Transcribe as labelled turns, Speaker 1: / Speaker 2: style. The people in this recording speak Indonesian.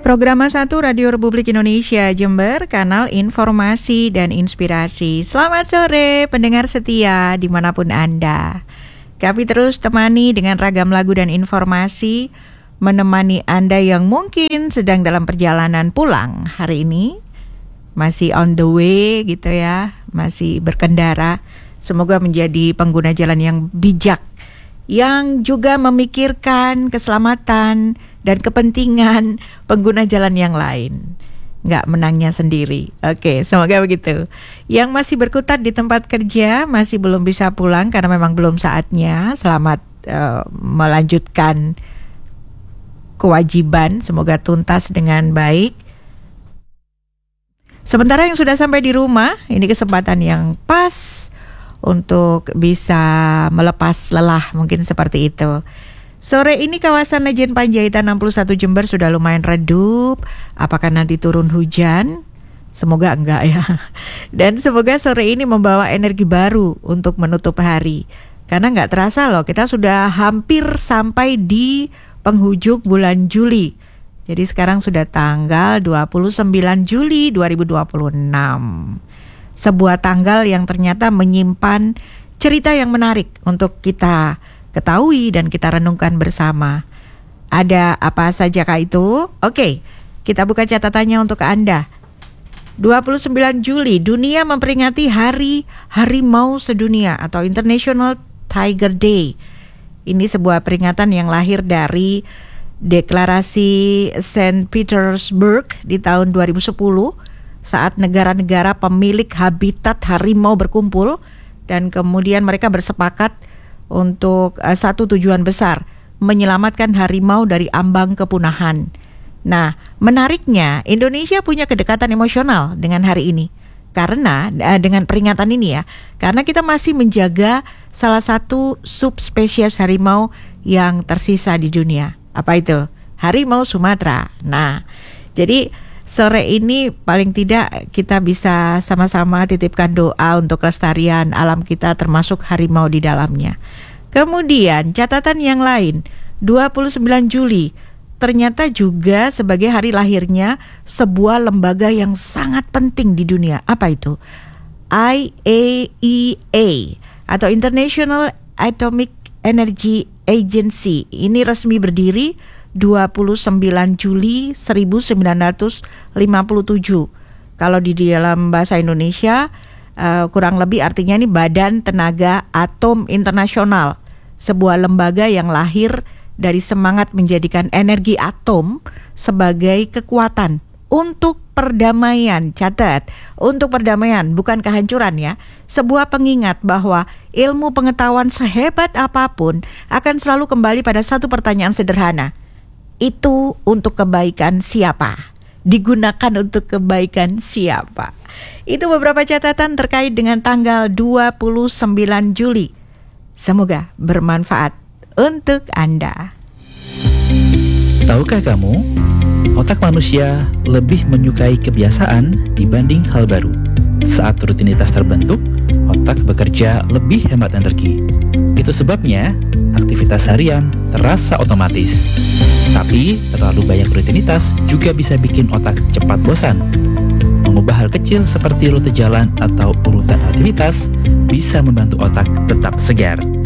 Speaker 1: Programa 1 Radio Republik Indonesia Jember, kanal informasi dan inspirasi. Selamat sore pendengar setia dimanapun Anda. Kami terus temani dengan ragam lagu dan informasi, menemani Anda yang mungkin sedang dalam perjalanan pulang hari ini, masih on the way gitu ya, masih berkendara. Semoga menjadi pengguna jalan yang bijak, yang juga memikirkan keselamatan dan kepentingan pengguna jalan yang lain, nggak menangnya sendiri. Oke, semoga begitu. Yang masih berkutat di tempat kerja, masih belum bisa pulang karena memang belum saatnya, selamat melanjutkan kewajiban, semoga tuntas dengan baik. Sementara yang sudah sampai di rumah, ini kesempatan yang pas untuk bisa melepas lelah, mungkin seperti itu. Sore ini kawasan Lejen Panjaitan 61 Jember sudah lumayan redup. Apakah nanti turun hujan? Semoga enggak ya. Dan semoga sore ini membawa energi baru untuk menutup hari. Karena enggak terasa loh, kita sudah hampir sampai di penghujung bulan Juli. Jadi sekarang sudah tanggal 29 Juli 2026. Sebuah tanggal yang ternyata menyimpan cerita yang menarik untuk kita ketahui dan kita renungkan bersama. Ada apa sajakah itu? Oke, kita buka catatannya untuk Anda. 29 Juli, dunia memperingati Hari Harimau Sedunia atau International Tiger Day. Ini sebuah peringatan yang lahir dari Deklarasi Saint Petersburg di tahun 2010 saat negara-negara pemilik habitat harimau berkumpul dan kemudian mereka bersepakat untuk satu tujuan besar, menyelamatkan harimau dari ambang kepunahan. Nah, menariknya Indonesia punya kedekatan emosional dengan hari ini. Karena dengan peringatan ini ya, karena kita masih menjaga salah satu subspesies harimau yang tersisa di dunia. Apa itu? Harimau Sumatera. Nah, jadi sore ini paling tidak kita bisa sama-sama titipkan doa untuk kelestarian alam kita termasuk harimau di dalamnya. Kemudian catatan yang lain, 29 Juli ternyata juga sebagai hari lahirnya sebuah lembaga yang sangat penting di dunia. Apa itu? IAEA atau International Atomic Energy Agency. Ini resmi berdiri 29 Juli 1957. Kalau di dalam bahasa Indonesia kurang lebih artinya ini Badan Tenaga Atom Internasional, sebuah lembaga yang lahir dari semangat menjadikan energi atom sebagai kekuatan untuk perdamaian. Catat, untuk perdamaian, bukan kehancuran ya. Sebuah pengingat bahwa ilmu pengetahuan sehebat apapun akan selalu kembali pada satu pertanyaan sederhana. Itu untuk kebaikan siapa? Digunakan untuk kebaikan siapa? Itu beberapa catatan terkait dengan tanggal 29 Juli. Semoga bermanfaat untuk Anda.
Speaker 2: Tahukah kamu, otak manusia lebih menyukai kebiasaan dibanding hal baru. Saat rutinitas terbentuk, otak bekerja lebih hemat energi. Itu sebabnya aktivitas harian terasa otomatis. Tapi terlalu banyak rutinitas juga bisa bikin otak cepat bosan. Mengubah hal kecil seperti rute jalan atau urutan aktivitas bisa membantu otak tetap segar.